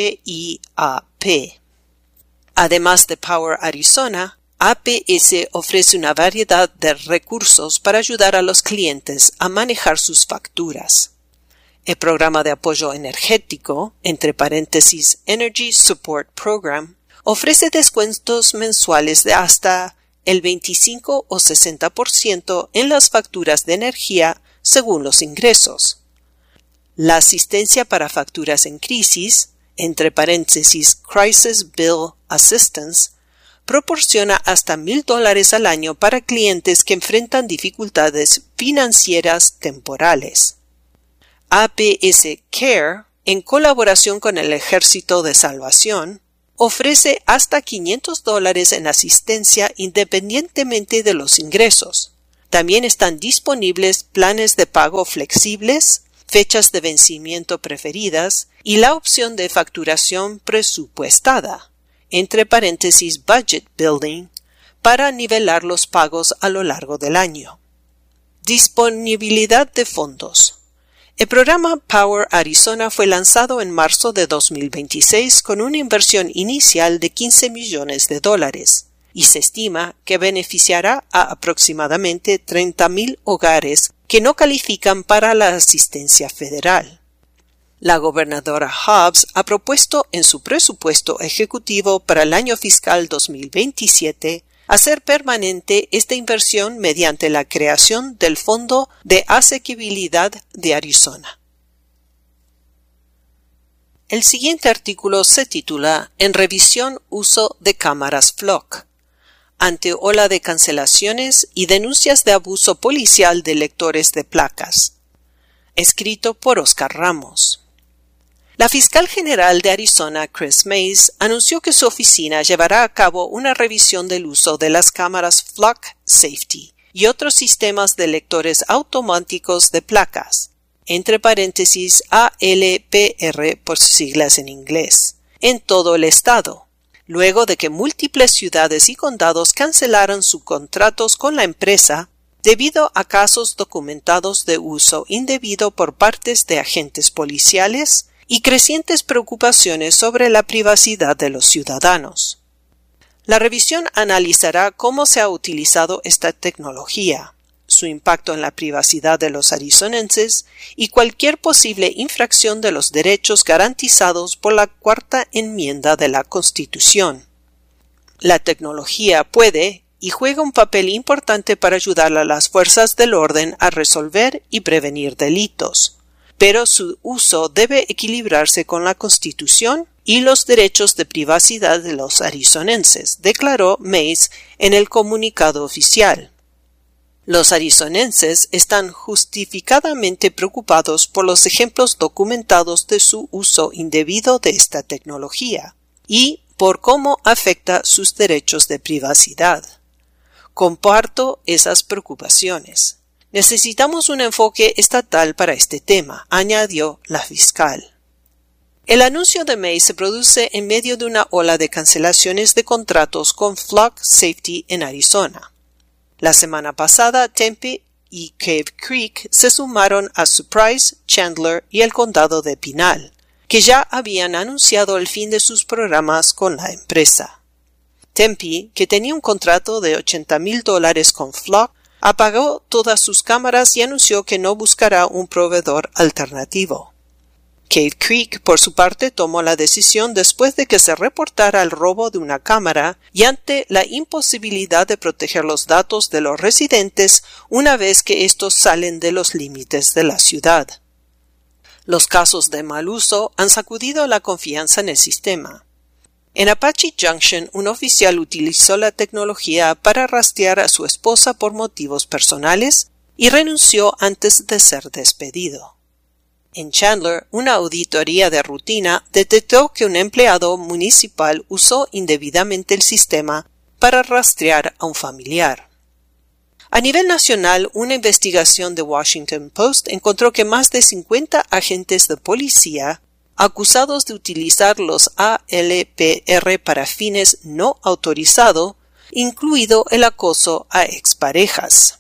Además de Power Arizona, APS ofrece una variedad de recursos para ayudar a los clientes a manejar sus facturas. El programa de apoyo energético, entre paréntesis Energy Support Program, ofrece descuentos mensuales de hasta el 25 o 60% en las facturas de energía según los ingresos. La asistencia para facturas en crisis, entre paréntesis Crisis Bill Assistance, proporciona hasta $1,000 al año para clientes que enfrentan dificultades financieras temporales. APS Care, en colaboración con el Ejército de Salvación, ofrece hasta $500 en asistencia independientemente de los ingresos. También están disponibles planes de pago flexibles, fechas de vencimiento preferidas y la opción de facturación presupuestada, entre paréntesis budget building, para nivelar los pagos a lo largo del año. Disponibilidad de fondos. El programa Power Arizona fue lanzado en marzo de 2026 con una inversión inicial de $15 millones y se estima que beneficiará a aproximadamente 30,000 hogares que no califican para la asistencia federal. La gobernadora Hobbs ha propuesto en su presupuesto ejecutivo para el año fiscal 2027 hacer permanente esta inversión mediante la creación del Fondo de Asequibilidad de Arizona. El siguiente artículo se titula En revisión uso de cámaras Flock. Ante ola de cancelaciones y denuncias de abuso policial de lectores de placas. Escrito por Oscar Ramos. La fiscal general de Arizona, Chris Mays, anunció que su oficina llevará a cabo una revisión del uso de las cámaras Flock Safety y otros sistemas de lectores automáticos de placas, entre paréntesis ALPR por sus siglas en inglés, en todo el estado, luego de que múltiples ciudades y condados cancelaron sus contratos con la empresa debido a casos documentados de uso indebido por partes de agentes policiales y crecientes preocupaciones sobre la privacidad de los ciudadanos. La revisión analizará cómo se ha utilizado esta tecnología, su impacto en la privacidad de los arizonenses y cualquier posible infracción de los derechos garantizados por la Cuarta Enmienda de la Constitución. La tecnología puede y juega un papel importante para ayudar a las fuerzas del orden a resolver y prevenir delitos, pero su uso debe equilibrarse con la Constitución y los derechos de privacidad de los arizonenses, declaró Mays en el comunicado oficial. Los arizonenses están justificadamente preocupados por los ejemplos documentados de su uso indebido de esta tecnología y por cómo afecta sus derechos de privacidad. Comparto esas preocupaciones. Necesitamos un enfoque estatal para este tema, añadió la fiscal. El anuncio de May se produce en medio de una ola de cancelaciones de contratos con Flock Safety en Arizona. La semana pasada, Tempe y Cave Creek se sumaron a Surprise, Chandler y el condado de Pinal, que ya habían anunciado el fin de sus programas con la empresa. Tempe, que tenía un contrato de $80,000 con Flock, apagó todas sus cámaras y anunció que no buscará un proveedor alternativo. Cave Creek, por su parte, tomó la decisión después de que se reportara el robo de una cámara y ante la imposibilidad de proteger los datos de los residentes una vez que estos salen de los límites de la ciudad. Los casos de mal uso han sacudido la confianza en el sistema. En Apache Junction, un oficial utilizó la tecnología para rastrear a su esposa por motivos personales y renunció antes de ser despedido. En Chandler, una auditoría de rutina detectó que un empleado municipal usó indebidamente el sistema para rastrear a un familiar. A nivel nacional, una investigación de Washington Post encontró que más de 50 agentes de policía acusados de utilizar los ALPR para fines no autorizados, incluido el acoso a exparejas.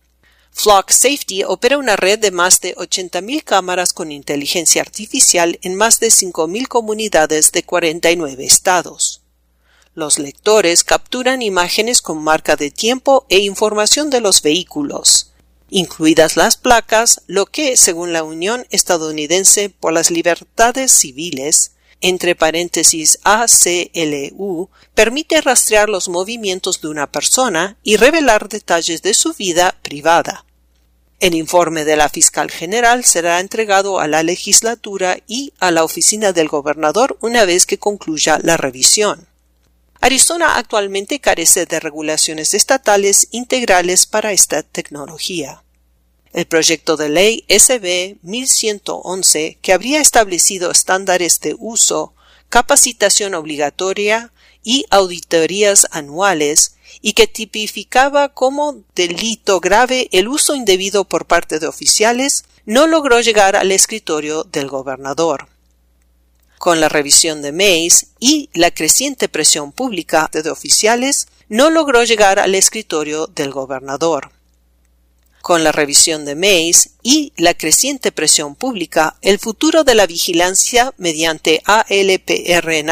Flock Safety opera una red de más de 80,000 cámaras con inteligencia artificial en más de 5,000 comunidades de 49 estados. Los lectores capturan imágenes con marca de tiempo e información de los vehículos, incluidas las placas, lo que, según la Unión Estadounidense por las Libertades Civiles, entre paréntesis ACLU, permite rastrear los movimientos de una persona y revelar detalles de su vida privada. El informe de la fiscal general será entregado a la legislatura y a la oficina del gobernador una vez que concluya la revisión. Arizona actualmente carece de regulaciones estatales integrales para esta tecnología. El proyecto de ley SB 1111, que habría establecido estándares de uso, capacitación obligatoria y auditorías anuales, y que tipificaba como delito grave el uso indebido por parte de oficiales, no logró llegar al escritorio del gobernador. Con la revisión de Mays y la creciente presión pública de oficiales, no logró llegar al escritorio del gobernador. Con la revisión de Mays y la creciente presión pública, el futuro de la vigilancia mediante ALPR en